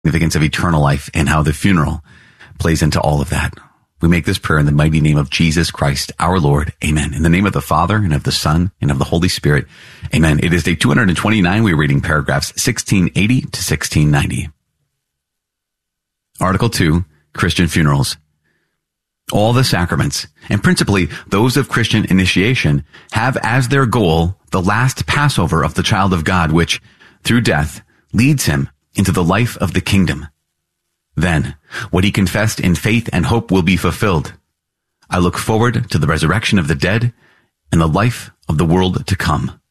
significance of eternal life and how the funeral plays into all of that. We make this prayer in the mighty name of Jesus Christ, our Lord. Amen. In the name of the Father, and of the Son, and of the Holy Spirit. Amen. It is day 229. We're reading paragraphs 1680 to 1690. Article 2, Christian funerals. All the sacraments, and principally those of Christian initiation, have as their goal the last Passover of the child of God, which, through death, leads him into the life of the kingdom. Then, what he confessed in faith and hope will be fulfilled. I look forward to the resurrection of the dead and the life of the world to come.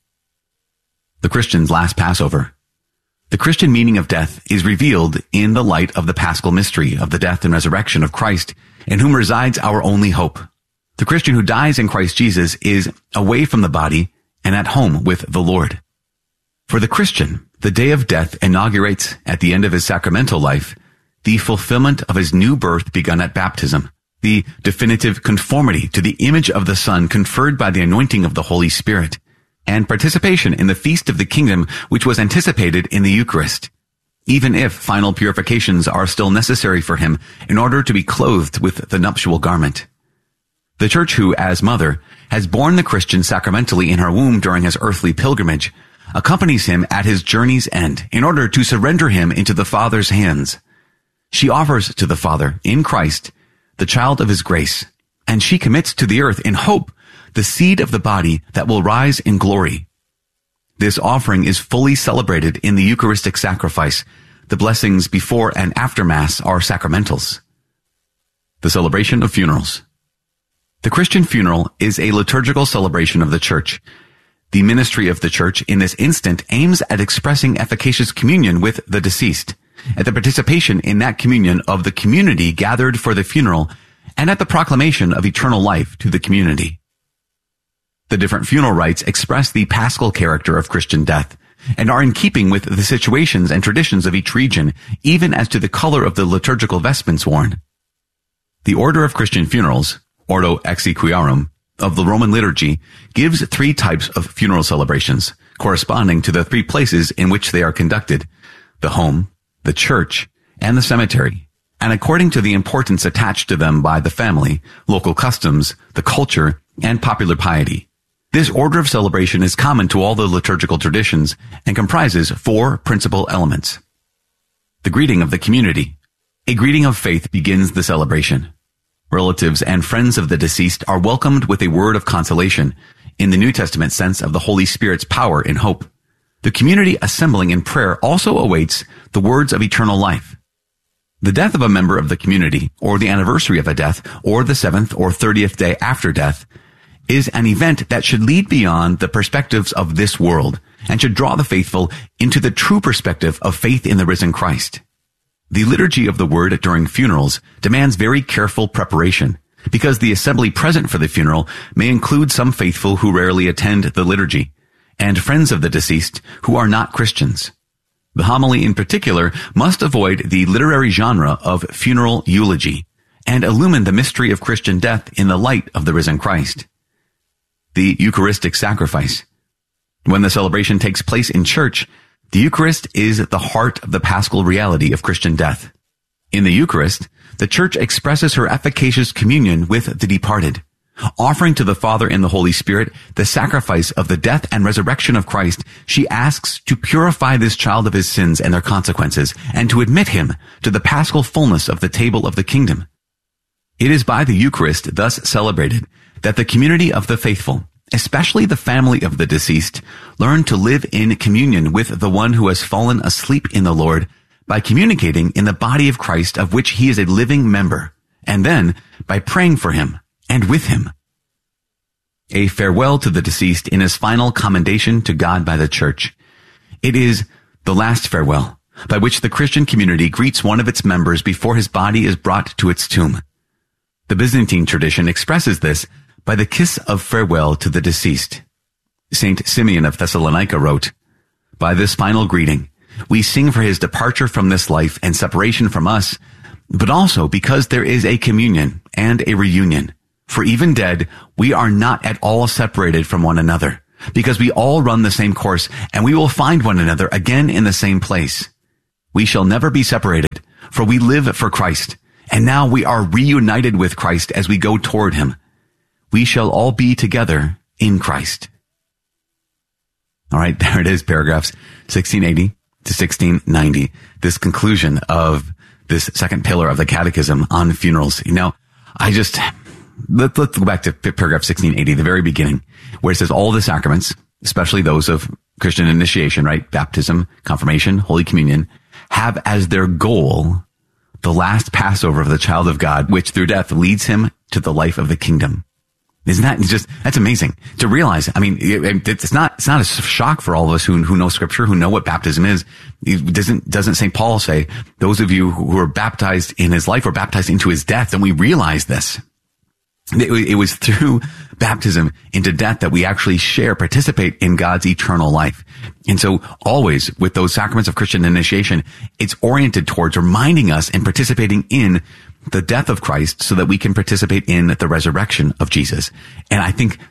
The Christian's last Passover. The Christian meaning of death is revealed in the light of the Paschal mystery of the death and resurrection of Christ, in whom resides our only hope. The Christian who dies in Christ Jesus is away from the body and at home with the Lord. For the Christian, the day of death inaugurates, at the end of his sacramental life, the fulfillment of his new birth begun at baptism, the definitive conformity to the image of the Son conferred by the anointing of the Holy Spirit, and participation in the feast of the kingdom which was anticipated in the Eucharist, even if final purifications are still necessary for him in order to be clothed with the nuptial garment. The Church who, as mother, has borne the Christian sacramentally in her womb during his earthly pilgrimage, accompanies him at his journey's end in order to surrender him into the Father's hands. She offers to the Father, in Christ, the child of his grace, and she commits to the earth in hope the seed of the body that will rise in glory. This offering is fully celebrated in the Eucharistic sacrifice. The blessings before and after Mass are sacramentals. The celebration of funerals. The Christian funeral is a liturgical celebration of the Church. The ministry of the Church in this instant aims at expressing efficacious communion with the deceased, at the participation in that communion of the community gathered for the funeral, and at the proclamation of eternal life to the community. The different funeral rites express the paschal character of Christian death, and are in keeping with the situations and traditions of each region, even as to the color of the liturgical vestments worn. The order of Christian funerals, Ordo Exequiarum, of the Roman liturgy, gives 3 types of funeral celebrations, corresponding to the 3 places in which they are conducted: the home, the church, and the cemetery, and according to the importance attached to them by the family, local customs, the culture, and popular piety. This order of celebration is common to all the liturgical traditions and comprises 4 principal elements. The greeting of the community. A greeting of faith begins the celebration. Relatives and friends of the deceased are welcomed with a word of consolation, in the New Testament sense of the Holy Spirit's power in hope. The community assembling in prayer also awaits the words of eternal life. The death of a member of the community, or the anniversary of a death, or the 7th or 30th day after death, is an event that should lead beyond the perspectives of this world, and should draw the faithful into the true perspective of faith in the risen Christ. The liturgy of the word during funerals demands very careful preparation, because the assembly present for the funeral may include some faithful who rarely attend the liturgy, and friends of the deceased who are not Christians. The homily in particular must avoid the literary genre of funeral eulogy, and illumine the mystery of Christian death in the light of the risen Christ. The Eucharistic sacrifice. When the celebration takes place in church, the Eucharist is the heart of the paschal reality of Christian death. In the Eucharist, the Church expresses her efficacious communion with the departed, offering to the Father and the Holy Spirit the sacrifice of the death and resurrection of Christ. She asks to purify this child of his sins and their consequences, and to admit him to the paschal fullness of the table of the kingdom. It is by the Eucharist thus celebrated that the community of the faithful, especially the family of the deceased, learn to live in communion with the one who has fallen asleep in the Lord by communicating in the body of Christ, of which he is a living member, and then by praying for him and with him. A farewell to the deceased in his final commendation to God by the Church. It is the last farewell by which the Christian community greets one of its members before his body is brought to its tomb. The Byzantine tradition expresses this by the kiss of farewell to the deceased. Saint Simeon of Thessalonica wrote, "By this final greeting, we sing for his departure from this life and separation from us, but also because there is a communion and a reunion. For even dead, we are not at all separated from one another, because we all run the same course, and we will find one another again in the same place. We shall never be separated, for we live for Christ, and now we are reunited with Christ as we go toward him. We shall all be together in Christ. All right, there it is, paragraphs 1680 to 1690. This conclusion of this second pillar of the Catechism on funerals. Let's go back to paragraph 1680, the very beginning, where it says all the sacraments, especially those of Christian initiation, right? Baptism, confirmation, Holy Communion, have as their goal the last Passover of the child of God, which through death leads him to the life of the kingdom. Isn't that that's amazing to realize? I mean, it's not a shock for all of us who know scripture, who know what baptism is. Doesn't St. Paul say, those of you who are baptized in his life were baptized into his death? And we realize this. It was through baptism into death that we actually participate in God's eternal life. And so always with those sacraments of Christian initiation, it's oriented towards reminding us and participating in the death of Christ so that we can participate in the resurrection of Jesus. And I think,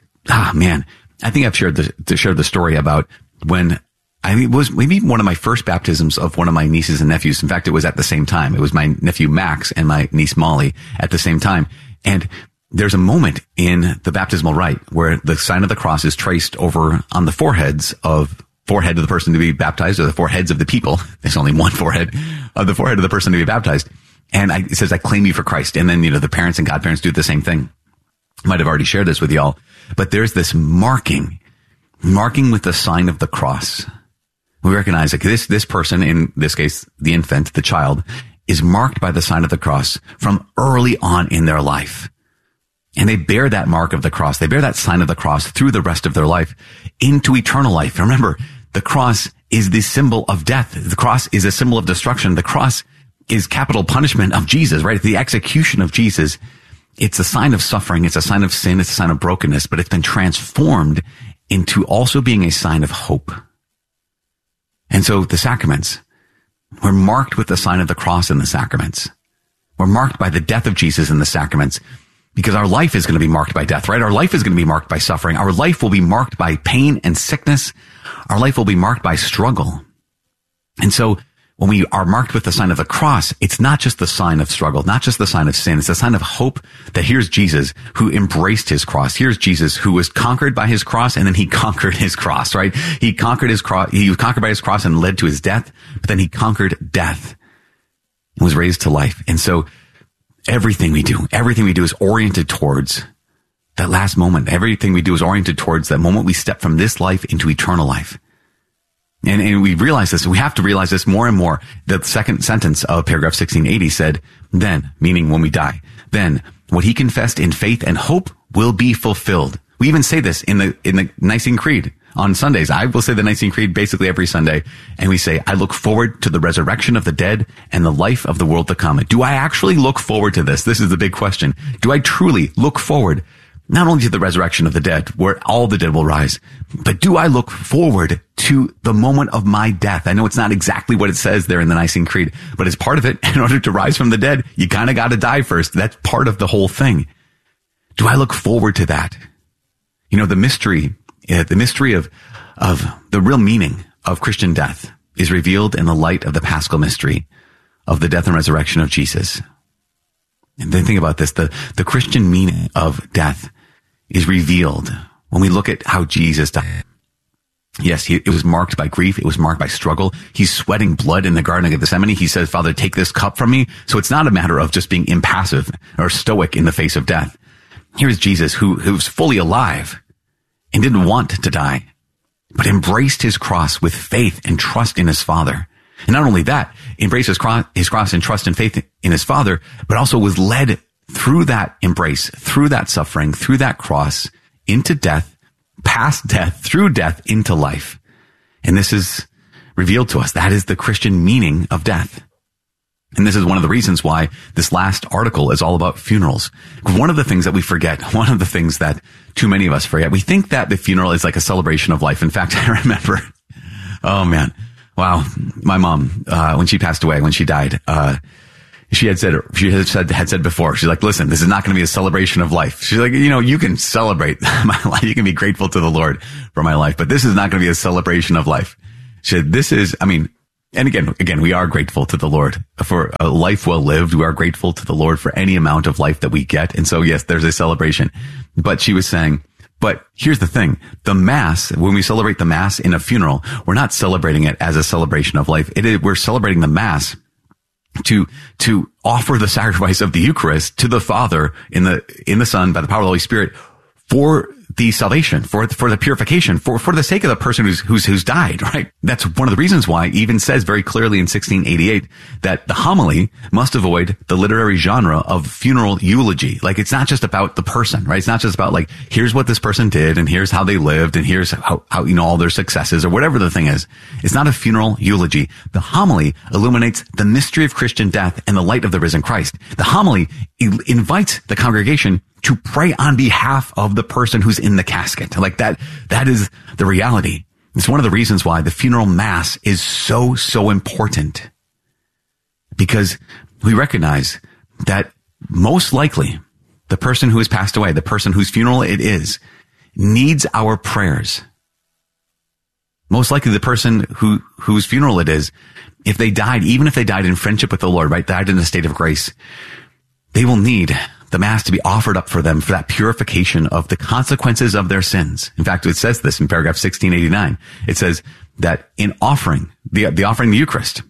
I think I've shared the story about when it was maybe one of my first baptisms of one of my nieces and nephews. In fact, it was at the same time. It was my nephew Max and my niece Molly at the same time. And there's a moment in the baptismal rite where the sign of the cross is traced over on the forehead of the person to be baptized, or the foreheads of the people. There's only one forehead of the forehead of the person to be baptized. And it says, I claim you for Christ. And then, the parents and godparents do the same thing. I might have already shared this with y'all, but there's this marking with the sign of the cross. We recognize that this person, in this case, the infant, the child, is marked by the sign of the cross from early on in their life. And they bear that mark of the cross. They bear that sign of the cross through the rest of their life into eternal life. Remember, the cross is the symbol of death. The cross is a symbol of destruction. The cross is capital punishment of Jesus, right? The execution of Jesus. It's a sign of suffering. It's a sign of sin. It's a sign of brokenness, but it's been transformed into also being a sign of hope. And so the sacraments, we're marked with the sign of the cross in the sacraments. We're marked by the death of Jesus in the sacraments because our life is going to be marked by death, right? Our life is going to be marked by suffering. Our life will be marked by pain and sickness. Our life will be marked by struggle. And so when we are marked with the sign of the cross, it's not just the sign of struggle, not just the sign of sin. It's a sign of hope that here's Jesus who embraced his cross. Here's Jesus who was conquered by his cross, and then he conquered his cross, right? He conquered his cross. He was conquered by his cross and led to his death, but then he conquered death and was raised to life. And so everything we do is oriented towards that last moment. Everything we do is oriented towards that moment we step from this life into eternal life. And we realize this, we have to realize this more and more. The second sentence of paragraph 1680 said, then, meaning when we die, then what he confessed in faith and hope will be fulfilled. We even say this in the Nicene Creed on Sundays. I will say the Nicene Creed basically every Sunday. And we say, I look forward to the resurrection of the dead and the life of the world to come. Do I actually look forward to this? This is the big question. Do I truly look forward not only to the resurrection of the dead, where all the dead will rise, but do I look forward to the moment of my death? I know it's not exactly what it says there in the Nicene Creed, but it's part of it. In order to rise from the dead, you kind of got to die first. That's part of the whole thing. Do I look forward to that? The mystery of the real meaning of Christian death is revealed in the light of the Paschal mystery of the death and resurrection of Jesus. And then think about this, the Christian meaning of death is revealed when we look at how Jesus died. Yes, it was marked by grief. It was marked by struggle. He's sweating blood in the Garden of Gethsemane. He says, Father, take this cup from me. So it's not a matter of just being impassive or stoic in the face of death. Here's Jesus who was fully alive and didn't want to die, but embraced his cross with faith and trust in his Father. And not only that, embraced his cross and trust and faith in his Father, but also was led through that embrace, through that suffering, through that cross, into death, past death, through death, into life. And this is revealed to us. That is the Christian meaning of death. And this is one of the reasons why this last article is all about funerals. One of the things that we forget, one of the things that too many of us forget, we think that the funeral is like a celebration of life. In fact, I remember, oh man, wow, my mom, when she passed away, when she died, she had said before, she's like, listen, this is not going to be a celebration of life. She's like, you can celebrate my life. You can be grateful to the Lord for my life, but this is not going to be a celebration of life. She said, And again, we are grateful to the Lord for a life well lived. We are grateful to the Lord for any amount of life that we get. And so, yes, there's a celebration. But she was saying, but here's the thing. The Mass, when we celebrate the Mass in a funeral, we're not celebrating it as a celebration of life. We're celebrating the Mass to offer the sacrifice of the Eucharist to the Father in the Son by the power of the Holy Spirit for the salvation, for the purification, for the sake of the person who's died, right? That's one of the reasons why it even says very clearly in 1688 that the homily must avoid the literary genre of funeral eulogy. Like, it's not just about the person, right? It's not just about like, here's what this person did and here's how they lived and here's how all their successes or whatever the thing is. It's not a funeral eulogy. The homily illuminates the mystery of Christian death and the light of the risen Christ. The homily invites the congregation to pray on behalf of the person who's in the casket. Like that is the reality. It's one of the reasons why the funeral Mass is so important. Because we recognize that most likely the person who has passed away, the person whose funeral it is, needs our prayers. Most likely the person whose funeral it is, even if they died in friendship with the Lord, right, died in a state of grace, they will need the Mass to be offered up for them for that purification of the consequences of their sins. In fact, it says this in paragraph 1689. It says that in offering the Eucharist,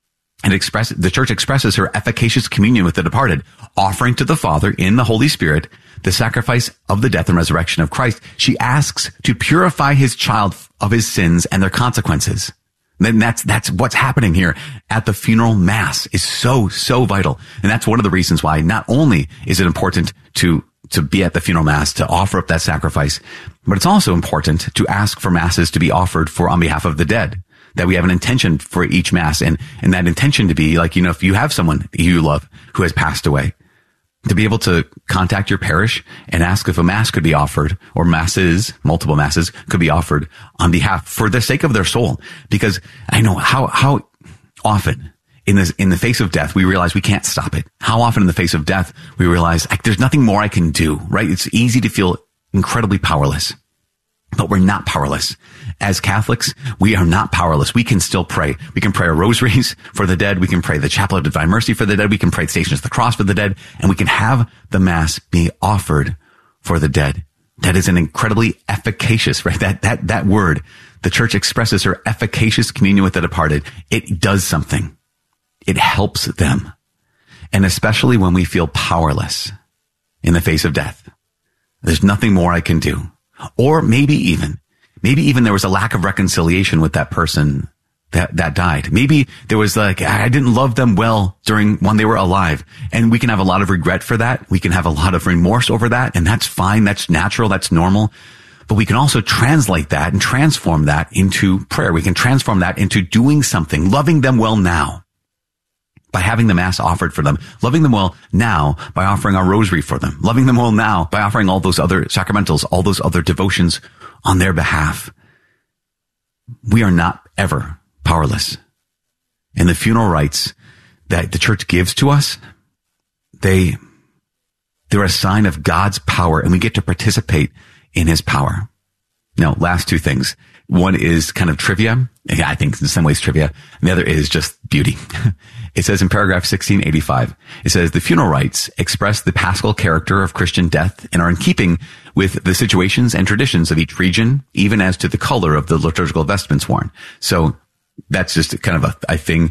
the Church expresses her efficacious communion with the departed, offering to the Father in the Holy Spirit the sacrifice of the death and resurrection of Christ. She asks to purify his child of his sins and their consequences. Then that's what's happening here at the funeral Mass is so vital. And that's one of the reasons why not only is it important to be at the funeral Mass, to offer up that sacrifice, but it's also important to ask for Masses to be offered on behalf of the dead, that we have an intention for each Mass. And that intention to be like, if you have someone you love who has passed away, to be able to contact your parish and ask if a Mass could be offered, or multiple Masses could be offered on behalf for the sake of their soul. Because I know how often in the face of death, we realize we can't stop it. How often in the face of death, we realize there's nothing more I can do, right? It's easy to feel incredibly powerless, but we're not powerless. As Catholics, we are not powerless. We can still pray. We can pray our rosaries for the dead. We can pray the Chaplet of Divine Mercy for the dead. We can pray the Stations of the Cross for the dead. And we can have the Mass be offered for the dead. That is an incredibly efficacious, right? That word, the Church expresses her efficacious communion with the departed. It does something. It helps them. And especially when we feel powerless in the face of death. There's nothing more I can do. Or maybe even there was a lack of reconciliation with that person that died. Maybe there was I didn't love them well when they were alive. And we can have a lot of regret for that. We can have a lot of remorse over that. And that's fine. That's natural. That's normal. But we can also translate that and transform that into prayer. We can transform that into doing something, loving them well now by having the Mass offered for them, loving them well now by offering our rosary for them, loving them well now by offering all those other sacramentals, all those other devotions on their behalf. We are not ever powerless. And the funeral rites that the Church gives to us, they're a sign of God's power, and we get to participate in his power. Now, last two things. One is kind of trivia. I think in some ways trivia. And the other is just beauty. It says in paragraph 1685, it says, the funeral rites express the paschal character of Christian death and are in keeping with the situations and traditions of each region, even as to the color of the liturgical vestments worn. So that's just kind of a thing.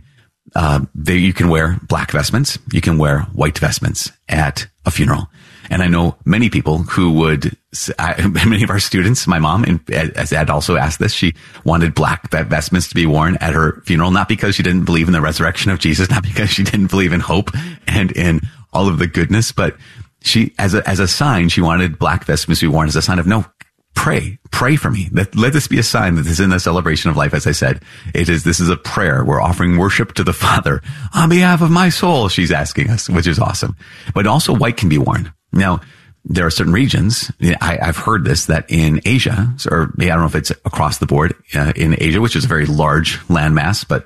You can wear black vestments. You can wear white vestments at a funeral. And I know many people who many of our students, my mom, as Ed also asked this, she wanted black vestments to be worn at her funeral, not because she didn't believe in the resurrection of Jesus, not because she didn't believe in hope and in all of the goodness, but she, as a sign, she wanted black vestments to be worn as a sign of, no, pray for me. Let this be a sign that this is in the celebration of life. As I said, this is a prayer. We're offering worship to the Father on behalf of my soul. She's asking us, which is awesome. But also white can be worn. Now, there are certain regions, I've heard this, that in Asia, or I don't know if it's across the board, in Asia, which is a very large landmass, but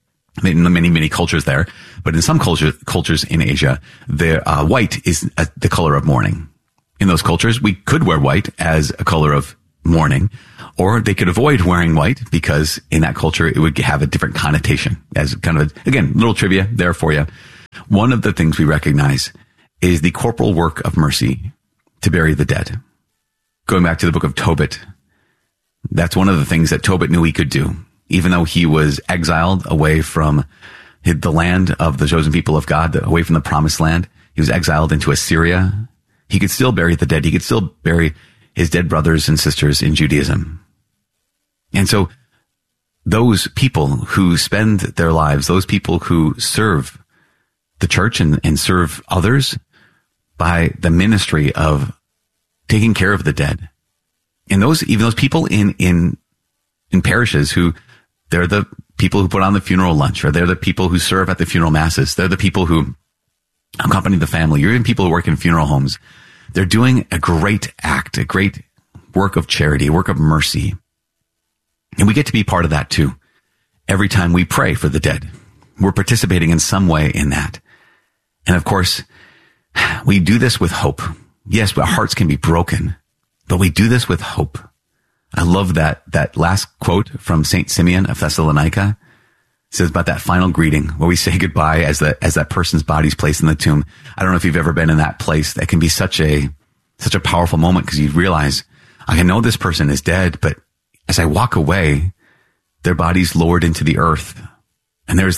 many cultures there. But in some cultures in Asia, white is the color of mourning. In those cultures, we could wear white as a color of mourning, or they could avoid wearing white because in that culture it would have a different connotation. As kind of, again, little trivia there for you. One of the things we recognize is the corporal work of mercy to bury the dead. Going back to the book of Tobit, that's one of the things that Tobit knew he could do. Even though he was exiled away from the land of the chosen people of God, away from the promised land, he was exiled into Assyria. He could still bury the dead. He could still bury his dead brothers and sisters in Judaism. And so those people who spend their lives, those people who serve the church and serve others by the ministry of taking care of the dead, and even those people in parishes who, they're the people who put on the funeral lunch, or they're the people who serve at the funeral masses. They're the people who accompany the family. You're even people who work in funeral homes. They're doing a great act, a great work of charity, a work of mercy. And we get to be part of that too. Every time we pray for the dead, we're participating in some way in that. And of course, we do this with hope. Yes, our hearts can be broken, but we do this with hope. I love that last quote from Saint Simeon of Thessalonica. It says about that final greeting where we say goodbye as that person's body's placed in the tomb. I don't know if you've ever been in that place. That can be such a powerful moment, because you realize, I know this person is dead, but as I walk away, their body's lowered into the earth. And there's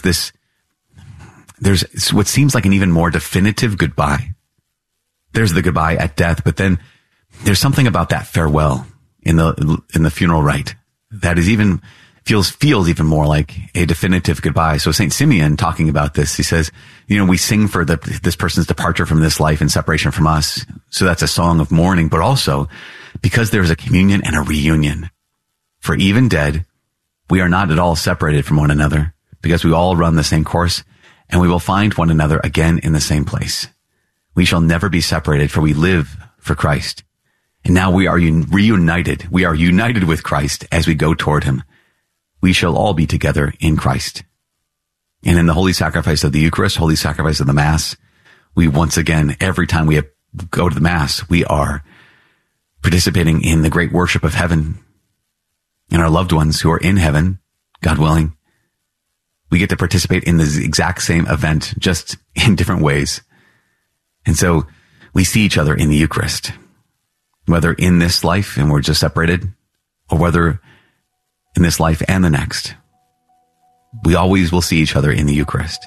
what seems like an even more definitive goodbye. There's the goodbye at death, but then there's something about that farewell in the funeral rite that is feels even more like a definitive goodbye. So Saint Simeon, talking about this, he says, we sing for this person's departure from this life and separation from us. So that's a song of mourning, but also because there is a communion and a reunion. For even dead, we are not at all separated from one another, because we all run the same course, and we will find one another again in the same place. We shall never be separated, for we live for Christ. And now we are reunited. We are united with Christ as we go toward him. We shall all be together in Christ. And in the holy sacrifice of the Eucharist, holy sacrifice of the Mass, we once again, every time we go to the Mass, we are participating in the great worship of heaven. And our loved ones who are in heaven, God willing, we get to participate in the exact same event, just in different ways. And so we see each other in the Eucharist, whether in this life and we're just separated, or whether in this life and the next. We always will see each other in the Eucharist.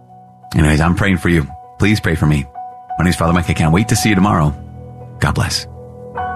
Anyways, I'm praying for you. Please pray for me. My name is Father Mike. I can't wait to see you tomorrow. God bless.